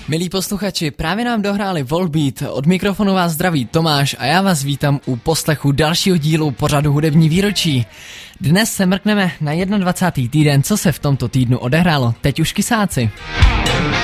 Milí posluchači, právě nám dohráli Volbeat, od mikrofonu vás zdraví Tomáš a já vás vítám u poslechu dalšího dílu pořadu Hudební výročí. Dnes se mrkneme na 21. týden, co se v tomto týdnu odehrálo, teď už kysáci.